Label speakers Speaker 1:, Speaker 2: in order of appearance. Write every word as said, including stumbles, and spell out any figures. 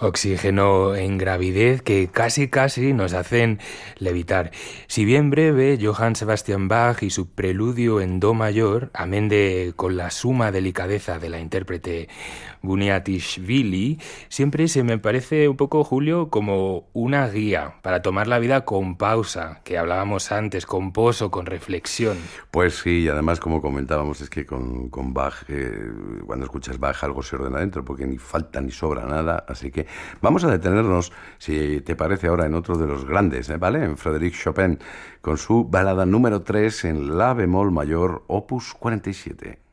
Speaker 1: Oxígeno en gravidez que casi casi nos hacen levitar. Si bien breve, Johann Sebastian Bach y su preludio en do mayor, amén de con la suma delicadeza de la intérprete Buniatishvili, siempre se me parece un poco, Julio, como una guía para tomar la vida con pausa, que hablábamos antes, con poso, con reflexión.
Speaker 2: Pues sí, y además, como comentábamos, es que con, con Bach, eh, cuando escuchas Bach, algo se ordena dentro, porque ni falta ni sobra nada, así que vamos a detenernos, si te parece ahora, en otro de los grandes, ¿eh? ¿Vale? En Frédéric Chopin, con su balada número tres en la bemol mayor, opus cuarenta y siete.